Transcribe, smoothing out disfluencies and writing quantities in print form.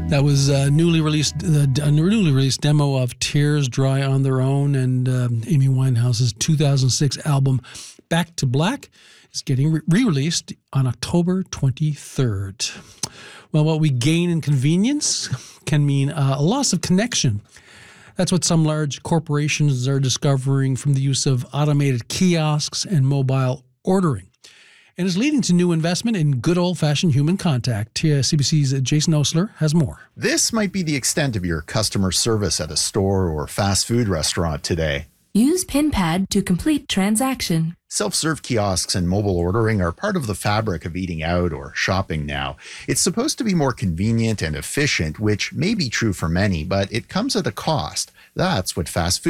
That was a newly released demo of Tears Dry on Their Own, and Amy Winehouse's 2006 album Back to Black is getting re-released on October 23rd. Well, what we gain in convenience can mean a loss of connection. That's what some large corporations are discovering from the use of automated kiosks and mobile ordering, and is leading to new investment in good old-fashioned human contact. CBC's Jason Osler has more. This might be the extent of your customer service at a store or fast food restaurant today. Use PinPad to complete transaction. Self-serve kiosks and mobile ordering are part of the fabric of eating out or shopping now. It's supposed to be more convenient and efficient, which may be true for many, but it comes at a cost. That's what fast food